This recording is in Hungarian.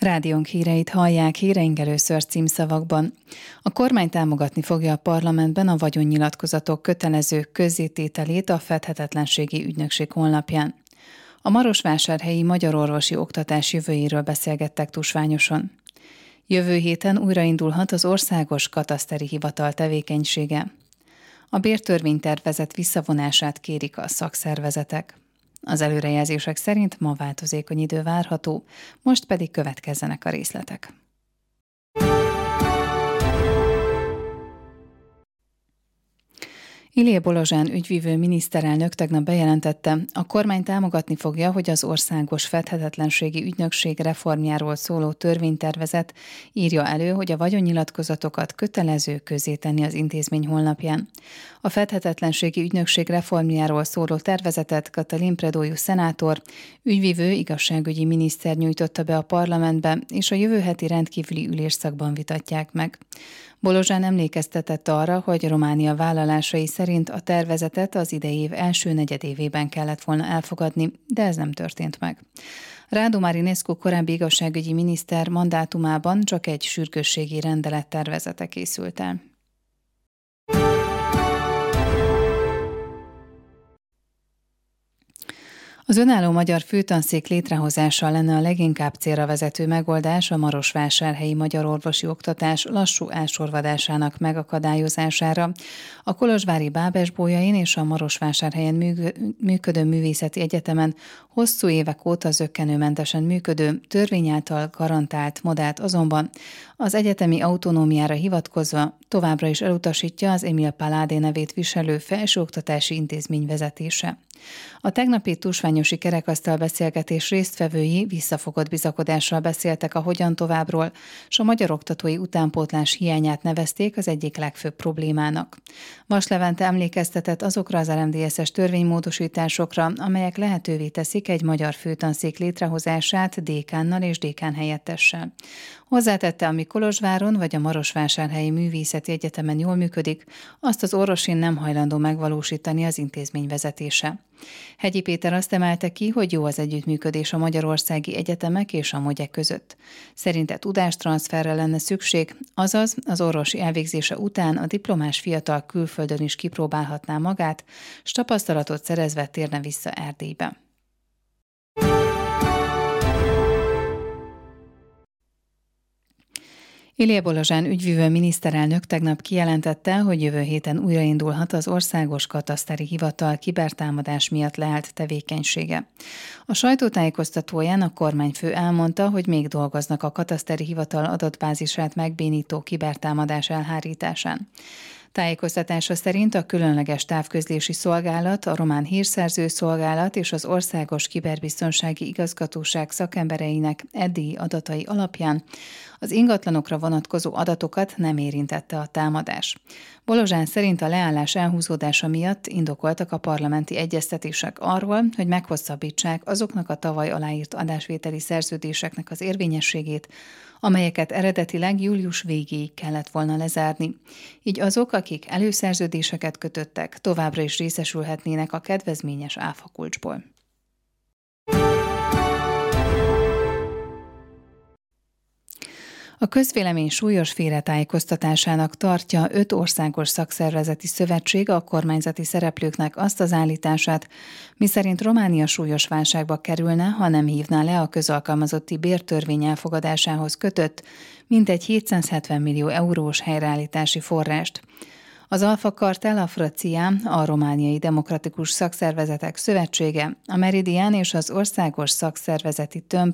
Rádiónk híreit hallják, híreink először címszavakban. A kormány támogatni fogja a parlamentben a vagyonnyilatkozatok kötelező közzétételét a Fedhetetlenségi Ügynökség honlapján. A marosvásárhelyi magyar orvosi oktatás jövőjéről beszélgettek tusványoson. Jövő héten újraindulhat az országos kataszteri hivatal tevékenysége. A bértörvénytervezet visszavonását kérik a szakszervezetek. Az előrejelzések szerint ma változékony idő várható, most pedig következzenek a részletek. Ilie Bolozsán ügyvívő miniszterelnök tegnap bejelentette, a kormány támogatni fogja, hogy az Országos Fedhetetlenségi Ügynökség reformjáról szóló törvénytervezet írja elő, hogy a vagyonnyilatkozatokat kötelező közzétenni az intézmény honlapján. A Fedhetetlenségi Ügynökség reformjáról szóló tervezetet Katalin Predóiu szenátor, ügyvívő igazságügyi miniszter nyújtotta be a parlamentbe, és a jövő heti rendkívüli ülésszakban vitatják meg. Bolozsán emlékeztetett arra, hogy Románia vállalásai szerint a tervezetet az idei év első negyedévében kellett volna elfogadni, de ez nem történt meg. Radu Marinescu korábbi igazságügyi miniszter mandátumában csak egy sürgősségi rendelet tervezete készült el. Az önálló magyar főtanszék létrehozása lenne a leginkább célra vezető megoldás a marosvásárhelyi magyar orvosi oktatás lassú elsorvadásának megakadályozására. A kolozsvári Bábesbolyain és a Marosvásárhelyen működő művészeti egyetemen hosszú évek óta zökkenőmentesen működő, törvény által garantált modellt azonban az egyetemi autonómiára hivatkozva továbbra is elutasítja az Emil Paládé nevét viselő felsőoktatási intézmény vezetése. A tegnapi tusványosi kerekasztal beszélgetés résztvevői visszafogott bizakodással beszéltek a hogyan továbbról, s a magyar oktatói utánpótlás hiányát nevezték az egyik legfőbb problémának. Vas Levente emlékeztetett azokra az RMDSZ-es törvénymódosításokra, amelyek lehetővé teszik egy magyar főtanszék létrehozását dékánnal és dékánhelyettessel. Hozzátette, ami Kolozsváron vagy a Marosvásárhelyi Művészeti Egyetemen jól működik, azt az orvosin nem hajlandó megvalósítani az intézmény vezetése. Hegyi Péter azt emelte ki, hogy jó az együttműködés a magyarországi egyetemek és a mogyek között. Szerinte tudástranszferre lenne szükség, azaz az orvosi elvégzése után a diplomás fiatal külföldön is kipróbálhatná magát, s tapasztalatot szerezve térne vissza Erdélybe. Ilie Bolozsán ügyvívő miniszterelnök tegnap kijelentette, hogy jövő héten újraindulhat az Országos Kataszteri Hivatal kibertámadás miatt leállt tevékenysége. A sajtótájékoztatóján a kormányfő elmondta, hogy még dolgoznak a Kataszteri Hivatal adatbázisát megbénító kibertámadás elhárításán. Tájékoztatása szerint a Különleges Távközlési Szolgálat, a Román Hírszerző Szolgálat és az Országos Kiberbiztonsági Igazgatóság szakembereinek eddigi adatai alapján az ingatlanokra vonatkozó adatokat nem érintette a támadás. Bolozsán szerint a leállás elhúzódása miatt indokoltak a parlamenti egyeztetések arról, hogy meghosszabbítsák azoknak a tavaly aláírt adásvételi szerződéseknek az érvényességét, amelyeket eredetileg július végéig kellett volna lezárni. Így azok, akik előszerződéseket kötöttek, továbbra is részesülhetnének a kedvezményes áfakulcsból. A közvélemény súlyos félretájékoztatásának tartja 5 országos szakszervezeti szövetség a kormányzati szereplőknek azt az állítását, miszerint Románia súlyos válságba kerülne, ha nem hívná le a közalkalmazotti bértörvény elfogadásához kötött mintegy 770 millió eurós helyreállítási forrást. Az Alfa Kartel, a FRACIA, a Romániai Demokratikus Szakszervezetek Szövetsége, a Meridian és az Országos Szakszervezeti Tömb